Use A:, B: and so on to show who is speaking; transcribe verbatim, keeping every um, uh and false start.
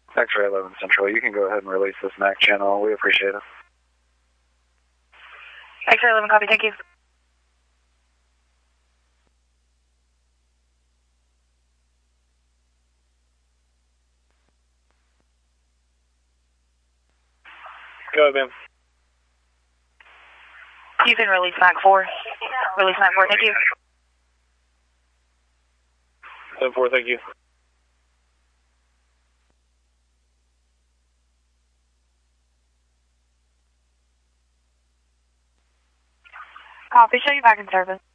A: X-ray eleven Central, you can go ahead and release this M A C channel. We appreciate it.
B: X-ray eleven, copy, thank you.
C: Go ahead, ma'am.
B: You can release M A C four. Release M A C four, thank you.
C: seven four, thank you.
B: Copy, show you back in service.